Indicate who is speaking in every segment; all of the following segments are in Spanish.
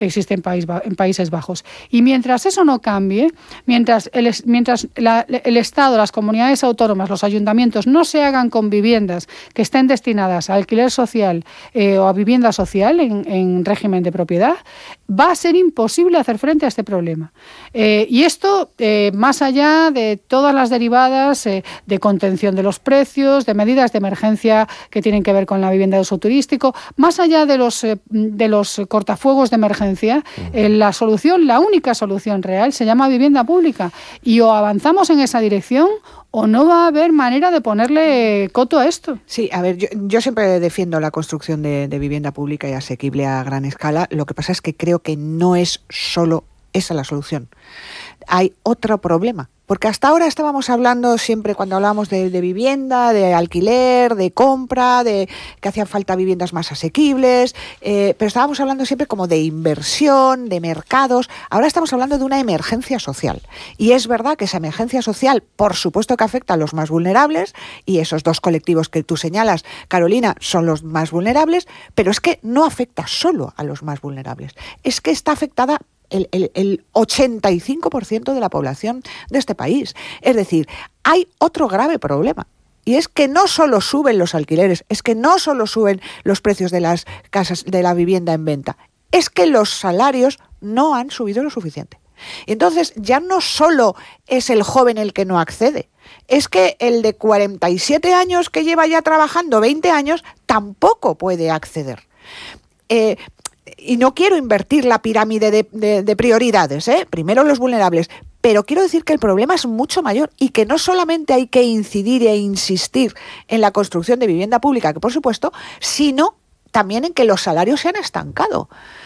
Speaker 1: existe en Países Bajos. Y mientras eso no cambie, mientras el Estado, las comunidades autónomas, los ayuntamientos no se hagan con viviendas que estén destinadas a alquiler social o a vivienda social en régimen de propiedad, va a ser imposible hacer frente a este problema. Y esto, más allá de todas las derivadas de contención de los precios, de medidas de emergencia que tienen que ver con la vivienda de uso turístico, más allá de los cortafuegos de emergencia, la única solución real se llama vivienda pública, y o avanzamos en esa dirección o no va a haber manera de ponerle coto a esto.
Speaker 2: Sí, a ver, yo siempre defiendo la construcción de vivienda pública y asequible a gran escala. Lo que pasa es que creo que no es solo esa la solución. Hay otro problema. Porque hasta ahora estábamos hablando siempre, cuando hablábamos de vivienda, de alquiler, de compra, de que hacían falta viviendas más asequibles, pero estábamos hablando siempre como de inversión, de mercados. Ahora estamos hablando de una emergencia social. Y es verdad que esa emergencia social, por supuesto que afecta a los más vulnerables, y esos dos colectivos que tú señalas, Carolina, son los más vulnerables, pero es que no afecta solo a los más vulnerables. Es que está afectada el 85% de la población de este país. Es decir, hay otro grave problema. Y es que no solo suben los alquileres, es que no solo suben los precios de las casas, de la vivienda en venta, es que los salarios no han subido lo suficiente. Entonces, ya no solo es el joven el que no accede, es que el de 47 años que lleva ya trabajando 20 años tampoco puede acceder. Y no quiero invertir la pirámide de prioridades, primero los vulnerables, pero quiero decir que el problema es mucho mayor y que no solamente hay que incidir e insistir en la construcción de vivienda pública, que por supuesto, sino también en que los salarios se han estancado.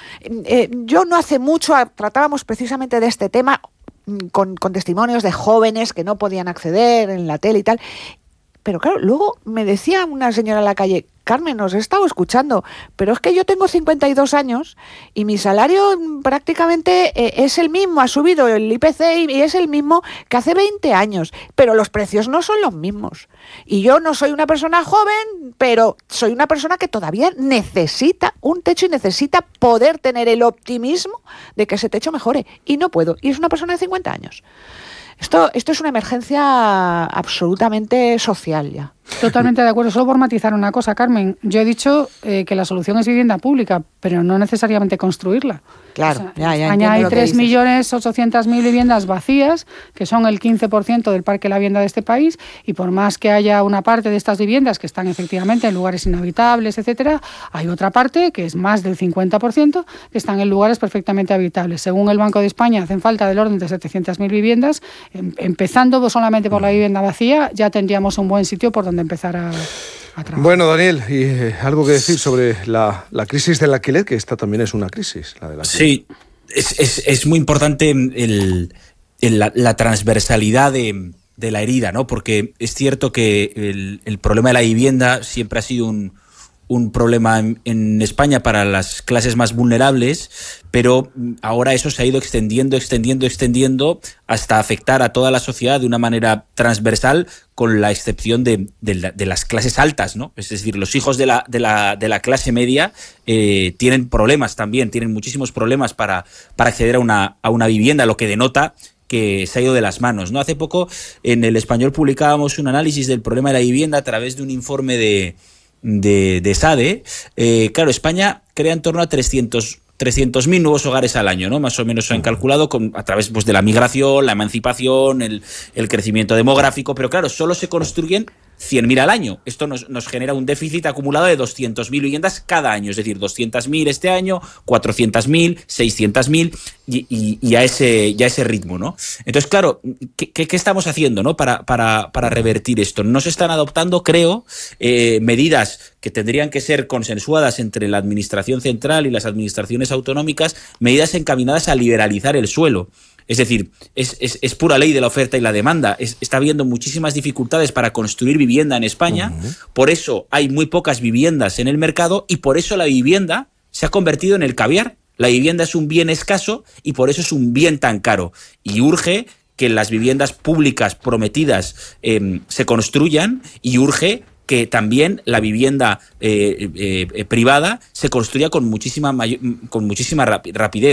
Speaker 2: Yo no hace mucho tratábamos precisamente de este tema con testimonios de jóvenes que no podían acceder en la tele y tal, pero claro, luego me decía una señora en la calle: Carmen, os he estado escuchando, pero es que yo tengo 52 años y mi salario prácticamente es el mismo, ha subido el IPC y es el mismo que hace 20 años, pero los precios no son los mismos. Y yo no soy una persona joven, pero soy una persona que todavía necesita un techo y necesita poder tener el optimismo de que ese techo mejore. Y no puedo, y es una persona de 50 años. Esto es una emergencia absolutamente social ya.
Speaker 1: Totalmente de acuerdo. Solo por matizar una cosa, Carmen. Yo he dicho que la solución es vivienda pública, pero no necesariamente construirla.
Speaker 2: Claro,
Speaker 1: o sea,
Speaker 2: ya
Speaker 1: en España hay 3.800.000 viviendas vacías, que son el 15% del parque de la vivienda de este país, y por más que haya una parte de estas viviendas que están efectivamente en lugares inhabitables, etcétera, hay otra parte, que es más del 50%, que están en lugares perfectamente habitables. Según el Banco de España, hacen falta del orden de 700.000 viviendas. Empezando solamente por la vivienda vacía, ya tendríamos un buen sitio por donde empezar a trabajar.
Speaker 3: Bueno, Daniel, y algo que decir sobre la crisis del alquiler, que esta también es una crisis, la del alquiler.
Speaker 4: Sí, es muy importante la transversalidad de la herida, ¿no? Porque es cierto que el problema de la vivienda siempre ha sido un problema en España para las clases más vulnerables, pero ahora eso se ha ido extendiendo hasta afectar a toda la sociedad de una manera transversal, con la excepción de las clases altas, ¿no? Es decir, los hijos de la clase media tienen problemas también, tienen muchísimos problemas para acceder a una vivienda, lo que denota que se ha ido de las manos, ¿no? Hace poco en El Español publicábamos un análisis del problema de la vivienda a través de un informe de SADE. Claro, España crea en torno a 300.000 nuevos hogares al año, ¿no? Más o menos se han calculado a través de la migración, la emancipación, el crecimiento demográfico, pero claro, solo se construyen 100.000 al año. Esto nos genera un déficit acumulado de 200.000 viviendas cada año, es decir, 200.000 este año, 400.000, 600.000 y a ese ritmo, ¿no? Entonces, claro, ¿qué estamos haciendo, ¿no? para revertir esto? No se están adoptando, creo, medidas que tendrían que ser consensuadas entre la administración central y las administraciones autonómicas, medidas encaminadas a liberalizar el suelo. Es decir, es pura ley de la oferta y la demanda. Está habiendo muchísimas dificultades para construir vivienda en España, por eso hay muy pocas viviendas en el mercado y por eso la vivienda se ha convertido en el caviar. La vivienda es un bien escaso y por eso es un bien tan caro. Y urge que las viviendas públicas prometidas se construyan y urge que también la vivienda privada se construya con muchísima rapidez.